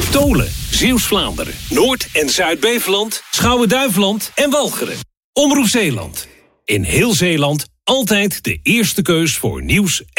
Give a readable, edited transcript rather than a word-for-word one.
Tolen, Zeeuws-Vlaanderen, Noord- en Zuid-Beveland, Schouwen-Duiveland en Walcheren. Omroep Zeeland. In heel Zeeland altijd de eerste keus voor nieuws